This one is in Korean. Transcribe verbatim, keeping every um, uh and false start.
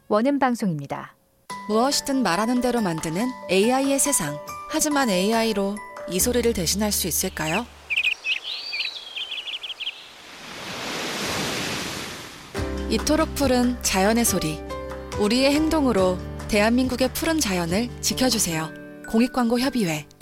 원음 방송입니다. 무엇이든 말하는 대로 만드는 에이아이의 세상. 하지만 에이아이로 이 소리를 대신할 수 있을까요? 이토록 푸른 자연의 소리. 우리의 행동으로 대한민국의 푸른 자연을 지켜주세요. 공익광고협의회